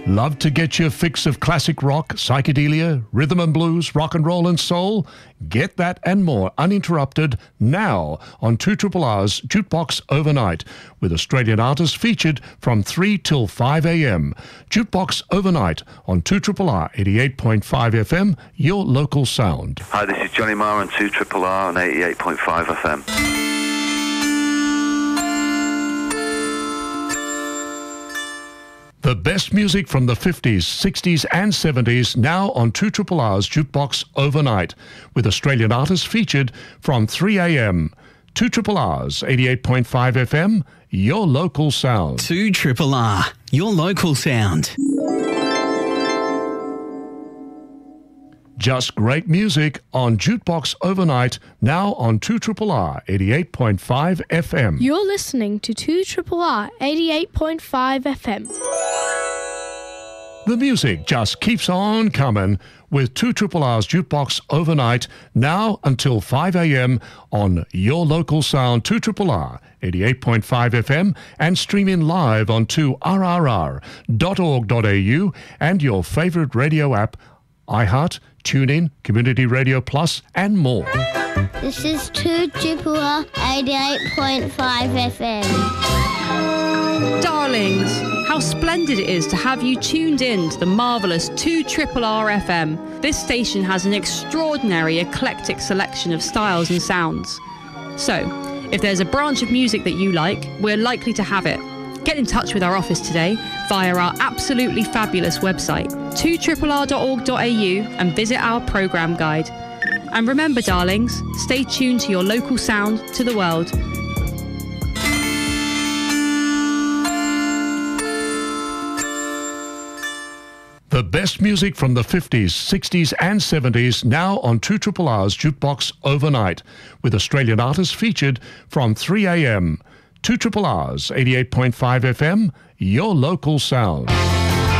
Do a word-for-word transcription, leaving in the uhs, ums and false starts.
Love to get your fix of classic rock, psychedelia, rhythm and blues, rock and roll and soul? Get that and more uninterrupted now on two R R's Jukebox Overnight, with Australian artists featured from three till five a.m. Jukebox Overnight on two R R eighty-eight point five F M, your local sound. Hi, this is Johnny Marr on two R R on eighty-eight point five F M. The best music from the fifties, sixties and seventies now on two R R's Jukebox Overnight, with Australian artists featured from three a.m. two R R's eighty-eight point five F M, your local sound. two R R, your local sound. Just great music on Jukebox Overnight, now on two R R eighty-eight point five F M. You're listening to two R R eighty-eight point five F M. The music just keeps on coming with two R R's Jukebox Overnight, now until five a.m. on your local sound, two R R eighty-eight point five F M, and streaming live on two R R R dot org dot A U and your favourite radio app, iHeart, TuneIn, Community Radio Plus, and more. This is two R R eighty-eight point five F M. Darlings, how splendid it is to have you tuned in to the marvellous two R R F M. This station has an extraordinary eclectic selection of styles and sounds. So, if there's a branch of music that you like, we're likely to have it. Get in touch with our office today via our absolutely fabulous website, two R R dot org dot A U, and visit our programme guide. And remember, darlings, stay tuned to your local sound to the world. The best music from the fifties, sixties and seventies now on two R R's Jukebox Overnight, with Australian artists featured from three a.m. two R R's eighty-eight point five F M, your local sound.